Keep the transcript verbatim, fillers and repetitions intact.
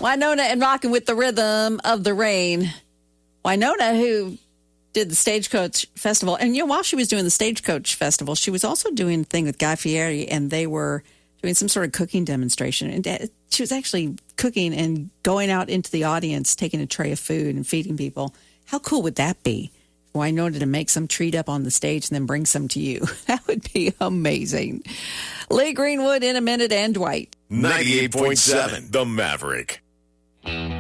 Wynonna and Rockin' with the Rhythm of the Rain. Wynonna, who did the Stagecoach Festival, and you know, while she was doing the Stagecoach Festival, she was also doing a thing with Guy Fieri, and they were doing some sort of cooking demonstration. And she was actually cooking and going out into the audience, taking a tray of food and feeding people. How cool would that be? Wynonna to make some treat up on the stage and then bring some to you. That would be amazing. Lee Greenwood in a minute, and Dwight. ninety-eight point seven The Maverick.